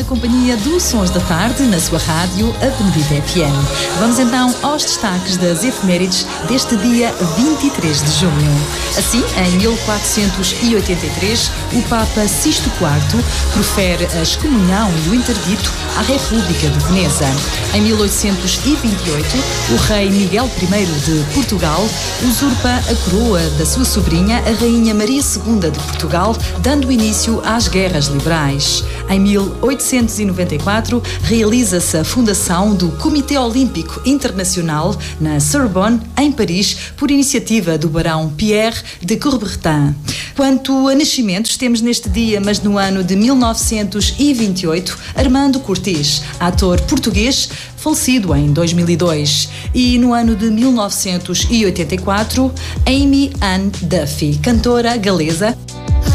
companhia do Sons da Tarde na sua rádio, a Benedita FM. Vamos então aos destaques das efemérides deste dia 23 de junho. Assim, em 1483, o Papa Sisto IV profere a excomunhão e o interdito à República de Veneza. Em 1828, o rei Miguel I de Portugal usurpa a coroa da sua sobrinha, a Rainha Maria II de Portugal, dando início às Guerras Liberais. Em 1894, realiza-se a fundação do Comitê Olímpico Internacional na Sorbonne, em Paris, por iniciativa do barão Pierre de Coubertin. Quanto a nascimentos, temos neste dia, mas no ano de 1928, Armando Cortês, ator português, falecido em 2002. E no ano de 1984, Amy Ann Duffy, cantora galesa.